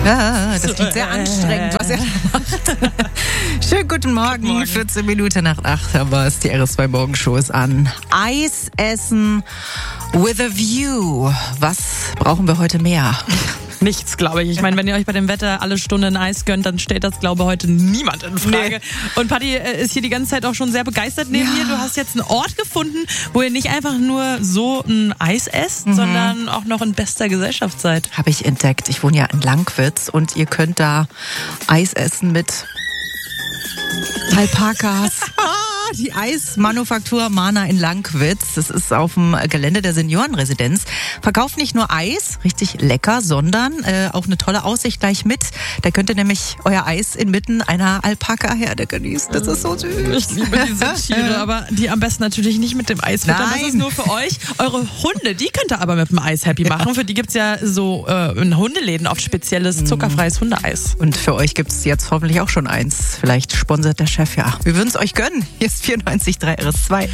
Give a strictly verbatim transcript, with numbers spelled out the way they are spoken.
Ja, das klingt sehr anstrengend, was er macht. Schönen guten Morgen. Guten Morgen. vierzehn Minuten nach acht, aber es die R S zwei Morgenshow ist an. Eis essen with a view. Was brauchen wir heute mehr? Nichts, glaube ich. Ich meine, wenn ihr euch bei dem Wetter alle Stunden Eis gönnt, dann stellt das, glaube ich, heute niemand in Frage. Nee. Und Patti äh, ist hier die ganze Zeit auch schon sehr begeistert neben Ja. mir. Du hast jetzt einen Ort gefunden, wo ihr nicht einfach nur so ein Eis esst, mhm. sondern auch noch in bester Gesellschaft seid. Habe ich entdeckt. Ich wohne ja in Langwitz und ihr könnt da Eis essen mit Alpakas. Die Eismanufaktur Mana in Langwitz. Das ist auf dem Gelände der Seniorenresidenz. Verkauft nicht nur Eis, richtig lecker, sondern äh, auch eine tolle Aussicht gleich mit. Da könnt ihr nämlich euer Eis inmitten einer Alpaka-Herde genießen. Das ist so süß. Ich liebe diese Tiere, aber die am besten natürlich nicht mit dem Eis füttern. Das ist nur für euch. Eure Hunde, die könnt ihr aber mit dem Eis happy machen. Für die gibt's ja so äh, in Hundeläden oft spezielles zuckerfreies Hundeeis. Und für euch gibt's jetzt hoffentlich auch schon eins. Vielleicht sponsert der Chef ja. Wir würden es euch gönnen. Hier ist vierundneunzig Komma drei R S zwei.